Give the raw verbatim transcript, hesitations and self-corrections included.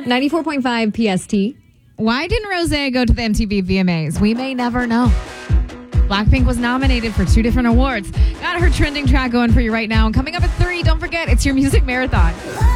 ninety-four point five P S T. Why didn't Rosé go to the M T V V M As? We may never know. Blackpink was nominated for two different awards. Got her trending track going for you right now. And coming up at three, don't forget, it's your music marathon.